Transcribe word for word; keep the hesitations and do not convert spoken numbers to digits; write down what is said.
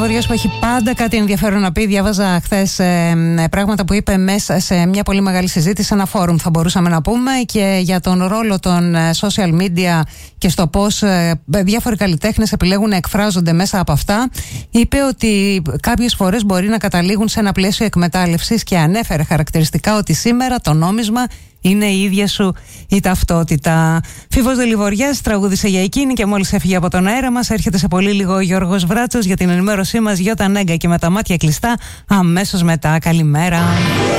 Λιβοριάς που έχει πάντα κάτι ενδιαφέρον να πει. Διάβαζα χθες ε, πράγματα που είπε μέσα σε μια πολύ μεγάλη συζήτηση, ένα φόρουμ θα μπορούσαμε να πούμε, και για τον ρόλο των social media και στο πώς ε, διάφοροι καλλιτέχνες επιλέγουν να εκφράζονται μέσα από αυτά. Είπε ότι κάποιες φορές μπορεί να καταλήγουν σε ένα πλαίσιο εκμετάλλευσης και ανέφερε χαρακτηριστικά ότι σήμερα το νόμισμα είναι η ίδια σου η ταυτότητα. Φίβος Δελιβοριάς τραγούδισε για εκείνη και μόλις έφυγε από τον αέρα μας. Έρχεται σε πολύ λίγο ο Γιώργος Βράτσος για την ενημέρωσή μας. Γιώτα Νέγκα και με τα μάτια κλειστά αμέσως μετά. Καλημέρα.